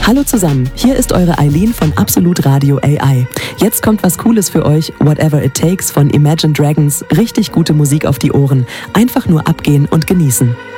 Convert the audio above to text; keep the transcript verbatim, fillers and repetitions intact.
Hallo zusammen, hier ist eure Eileen von Absolut Radio A I. Jetzt kommt was Cooles für euch, Whatever It Takes von Imagine Dragons. Richtig gute Musik auf die Ohren. Einfach nur abgehen und genießen.